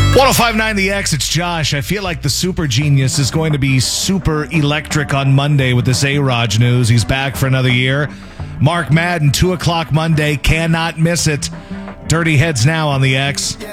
1059 The X, it's Josh. I feel like the super genius is going to be super electric on Monday with this A-Raj news. He's back for another year. Mark Madden, 2 o'clock Monday. Cannot miss it. Dirty Heads now on The X.